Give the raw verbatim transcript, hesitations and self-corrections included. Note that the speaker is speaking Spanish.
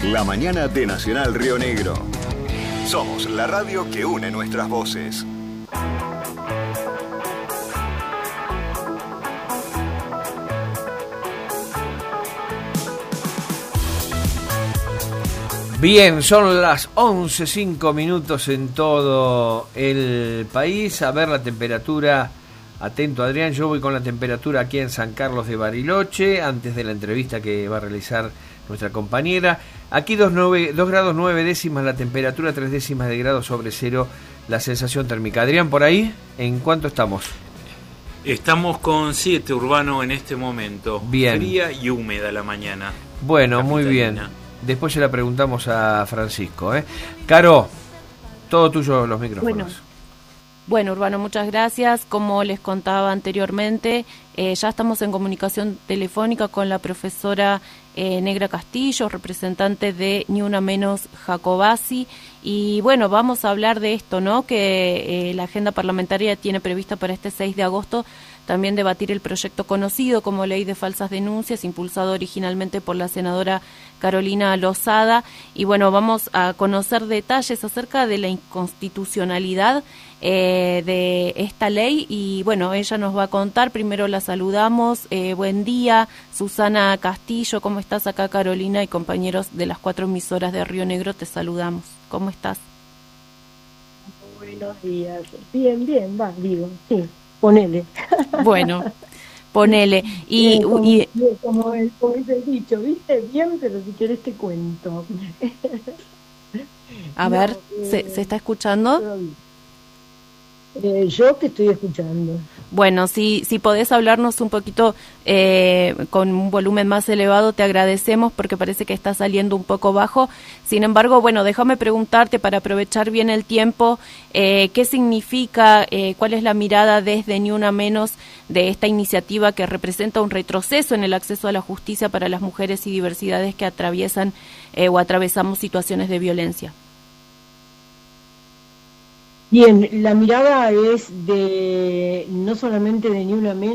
La mañana de Nacional Río Negro. Somos la radio que une nuestras voces. Bien, son las once cinco minutos en todo el país. A ver la temperatura. Atento, Adrián, yo voy con la temperatura aquí en San Carlos de Bariloche, antes de la entrevista que va a realizar nuestra compañera. Aquí dos grados nueve décimas la temperatura, tres décimas de grado sobre cero la sensación térmica. Adrián, por ahí, ¿en cuánto estamos? Estamos con siete, Urbano, en este momento. Bien. Fría y húmeda la mañana. Bueno, muy bien. Después se la preguntamos a Francisco, ¿eh? Caro, todo tuyo los micrófonos. Bueno. Bueno, Urbano, muchas gracias. Como les contaba anteriormente, eh, ya estamos en comunicación telefónica con la profesora eh, Negra Castillo, representante de Ni Una Menos Jacobasi. Y bueno, vamos a hablar de esto, ¿no? Que eh, la agenda parlamentaria tiene prevista para este seis de agosto también debatir el proyecto conocido como Ley de Falsas Denuncias, impulsado originalmente por la senadora Carolina Lozada. Y bueno, vamos a conocer detalles acerca de la inconstitucionalidad eh, de esta ley. Y bueno, ella nos va a contar. Primero la saludamos. Eh, buen día, Susana Castillo. ¿Cómo estás acá, Carolina? Y compañeros de las cuatro emisoras de Río Negro, te saludamos. ¿Cómo estás? Buenos días. Bien, bien, va, digo, sí. Ponele. Bueno, ponele. Y, bien, como, y como, el, como el dicho, ¿viste? Bien, pero si querés te cuento. A no, ver, eh, ¿se, ¿se está escuchando? Eh, yo te estoy escuchando. Bueno, si, si podés hablarnos un poquito eh, con un volumen más elevado, te agradecemos porque parece que está saliendo un poco bajo. Sin embargo, bueno, déjame preguntarte para aprovechar bien el tiempo, eh, ¿qué significa, eh, cuál es la mirada desde Ni Una Menos de esta iniciativa que representa un retroceso en el acceso a la justicia para las mujeres y diversidades que atraviesan eh, o atravesamos situaciones de violencia? Bien, la mirada es de no solamente de Ni Una Menos,